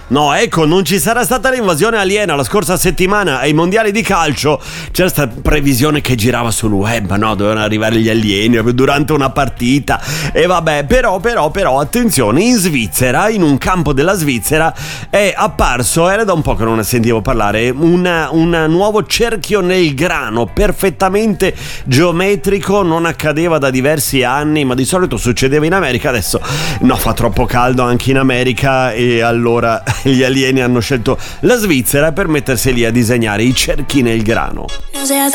No, ecco, non ci sarà stata l'invasione aliena la scorsa settimana ai mondiali di calcio. C'era questa previsione che girava sul web, no? Dovevano arrivare gli alieni durante una partita. E vabbè, però, attenzione, in Svizzera, in un campo della Svizzera, è apparso, era da un po' che non ne sentivo parlare, un nuovo cerchio nel grano, perfettamente geometrico, non accadeva da diversi anni, ma di solito succedeva in America, adesso no, fa troppo caldo anche in America e allora gli alieni hanno scelto la Svizzera per mettersi lì a disegnare i cerchi nel grano. No seas